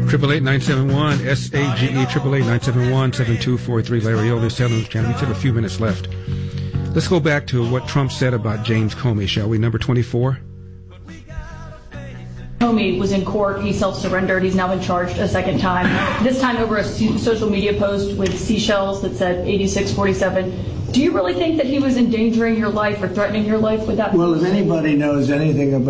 888-971 SAGE 888-971-7243. Larry Elder, News Channel. We have a few minutes left. Let's go back to what Trump said about James Comey, shall we? Number 24. Comey was in court. He self-surrendered. He's now been charged a second time, this time over a social media post with seashells that said 8647. Do you really think that he was endangering your life or threatening your life with that? Well, if anybody knows anything about